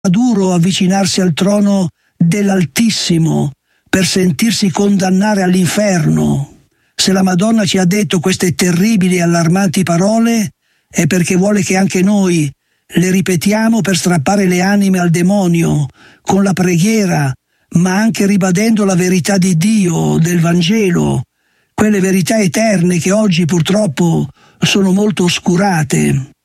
duro avvicinarsi al trono dell'Altissimo per sentirsi condannare all'inferno. Se la Madonna ci ha detto queste terribili e allarmanti parole, è perché vuole che anche noi le ripetiamo per strappare le anime al demonio, con la preghiera, ma anche ribadendo la verità di Dio, del Vangelo, quelle verità eterne che oggi purtroppo sono molto oscurate.